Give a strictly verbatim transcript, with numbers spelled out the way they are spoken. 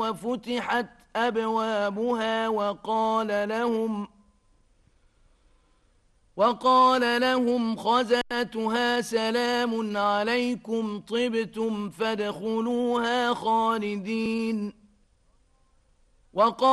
وفتحت أبوابها وقال لهم وقال لهم خزنتها سلام عليكم طبتم فادخلوها خالدين. وقال